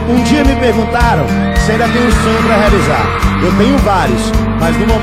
Um dia me perguntaram se ainda tenho um sonho para realizar. Eu tenho vários, mas no momento